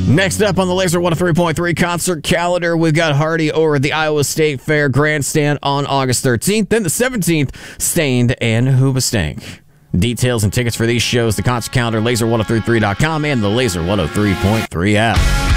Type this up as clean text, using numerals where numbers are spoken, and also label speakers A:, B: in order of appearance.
A: Next up on the Laser 103.3 concert calendar, we've got Hardy over at the Iowa State Fair Grandstand on August 13th. Then the 17th, Stained and Hoobastank. Details and tickets for these shows, the concert calendar, laser1033.com, and the Laser 103.3 app.